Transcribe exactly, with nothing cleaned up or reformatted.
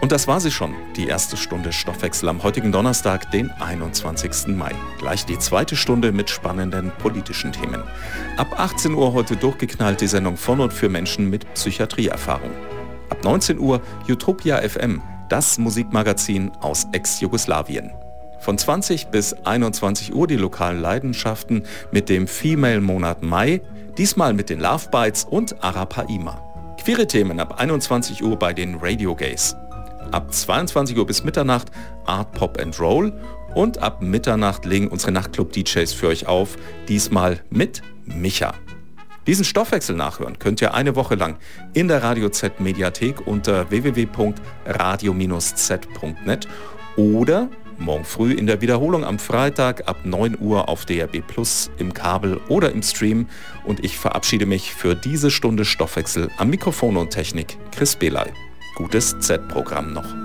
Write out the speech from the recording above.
Und das war sie schon, die erste Stunde Stoffwechsel am heutigen Donnerstag, den einundzwanzigsten Mai. Gleich die zweite Stunde mit spannenden politischen Themen. Ab achtzehn Uhr heute durchgeknallt die Sendung von und für Menschen mit Psychiatrieerfahrung. Ab neunzehn Uhr Utopia F M, das Musikmagazin aus Ex-Jugoslawien. Von zwanzig bis einundzwanzig Uhr die lokalen Leidenschaften mit dem Female-Monat Mai, diesmal mit den Love Bites und Arapaima. Queere Themen ab einundzwanzig Uhr bei den Radio Gays. Ab zweiundzwanzig Uhr bis Mitternacht Art, Pop and Roll und ab Mitternacht legen unsere Nachtclub-D Js für euch auf, diesmal mit Micha. Diesen Stoffwechsel nachhören könnt ihr eine Woche lang in der Radio Z Mediathek unter w w w punkt radio z punkt net oder morgen früh in der Wiederholung am Freitag ab neun Uhr auf D R B Plus, im Kabel oder im Stream. Und ich verabschiede mich für diese Stunde Stoffwechsel am Mikrofon und Technik Chris Belay. Gutes Z-Programm noch.